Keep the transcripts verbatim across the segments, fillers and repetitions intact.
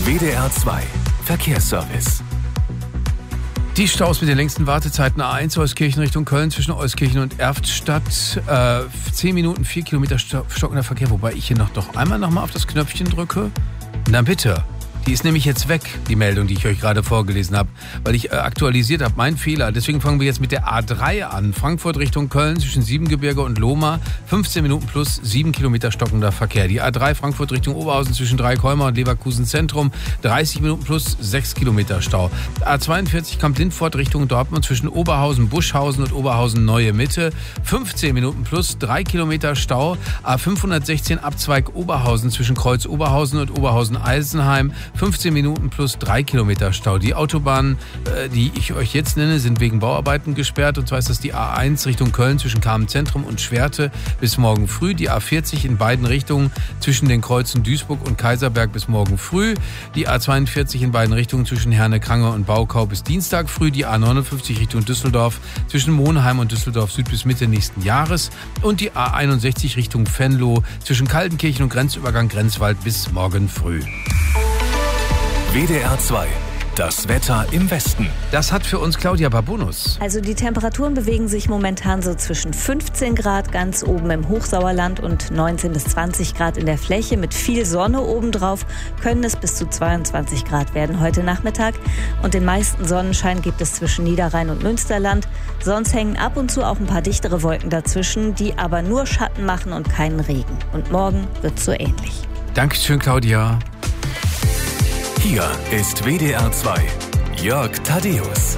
W D R zwei Verkehrsservice. Die Staus mit den längsten Wartezeiten: A eins Euskirchen Richtung Köln zwischen Euskirchen und Erftstadt. Äh, zehn Minuten, vier Kilometer stockender Verkehr. Wobei ich hier noch doch einmal noch mal auf das Knöpfchen drücke. Na bitte. Die ist nämlich jetzt weg, die Meldung, die ich euch gerade vorgelesen habe, weil ich äh, aktualisiert habe. Mein Fehler. Deswegen fangen wir jetzt mit der A drei an. Frankfurt Richtung Köln zwischen Siebengebirge und Lohmar. fünfzehn Minuten plus sieben Kilometer stockender Verkehr. Die A drei Frankfurt Richtung Oberhausen zwischen Dreikolmer und Leverkusen Zentrum. dreißig Minuten plus sechs Kilometer Stau. A zweiundvierzig Kamp-Lindfort Richtung Dortmund zwischen Oberhausen, Buschhausen und Oberhausen Neue Mitte. fünfzehn Minuten plus drei Kilometer Stau. A fünfhundertsechzehn Abzweig Oberhausen zwischen Kreuz Oberhausen und Oberhausen-Eisenheim. fünfzehn Minuten plus drei Kilometer Stau. Die Autobahnen, äh, die ich euch jetzt nenne, sind wegen Bauarbeiten gesperrt. Und zwar ist das die A eins Richtung Köln zwischen Kamen-Zentrum und Schwerte bis morgen früh. Die A vierzig in beiden Richtungen zwischen den Kreuzen Duisburg und Kaiserberg bis morgen früh. Die A zweiundvierzig in beiden Richtungen zwischen Herne-Krange und Baukau bis Dienstag früh. Die A neunundfünfzig Richtung Düsseldorf zwischen Monheim und Düsseldorf Süd bis Mitte nächsten Jahres. Und die A einundsechzig Richtung Venlo zwischen Kaltenkirchen und Grenzübergang Grenzwald bis morgen früh. W D R zwei, das Wetter im Westen. Das hat für uns Claudia Babunus. Also die Temperaturen bewegen sich momentan so zwischen fünfzehn Grad ganz oben im Hochsauerland und neunzehn bis zwanzig Grad in der Fläche. Mit viel Sonne obendrauf können es bis zu zweiundzwanzig Grad werden heute Nachmittag. Und den meisten Sonnenschein gibt es zwischen Niederrhein und Münsterland. Sonst hängen ab und zu auch ein paar dichtere Wolken dazwischen, die aber nur Schatten machen und keinen Regen. Und morgen wird es so ähnlich. Dankeschön, Claudia. Hier ist W D R zwei, Jörg Thaddeus.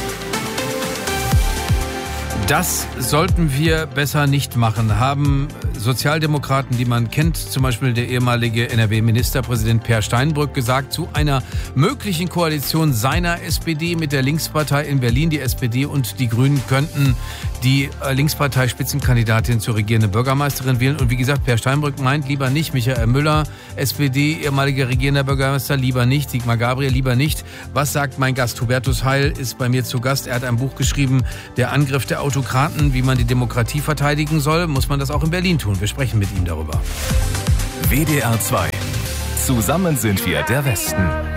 Das sollten wir besser nicht machen, haben Sozialdemokraten, die man kennt, zum Beispiel der ehemalige N R W-Ministerpräsident Peer Steinbrück, gesagt zu einer möglichen Koalition seiner S P D mit der Linkspartei in Berlin. Die S P D und die Grünen könnten die Linkspartei-Spitzenkandidatin zur regierenden Bürgermeisterin wählen. Und wie gesagt, Peer Steinbrück meint lieber nicht. Michael Müller, S P D, ehemaliger regierender Bürgermeister, lieber nicht. Sigmar Gabriel, lieber nicht. Was sagt mein Gast? Hubertus Heil ist bei mir zu Gast. Er hat ein Buch geschrieben, Der Angriff der Autokraten, wie man die Demokratie verteidigen soll. Muss man das auch in Berlin tun? Wir sprechen mit ihm darüber. W D R zwei. Zusammen sind wir der Westen.